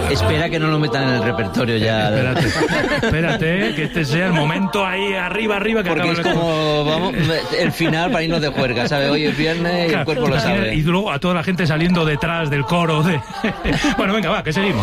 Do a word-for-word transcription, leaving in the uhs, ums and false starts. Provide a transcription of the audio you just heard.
Espera que no lo metan en el repertorio ya. Espérate, espérate, que este sea el momento ahí arriba, arriba. Que Porque es como vamos, el final para irnos de juerga, ¿sabes? Hoy es viernes y claro, el cuerpo lo sabe. Y luego a toda la gente saliendo detrás del coro. De... Bueno, venga, va, que seguimos.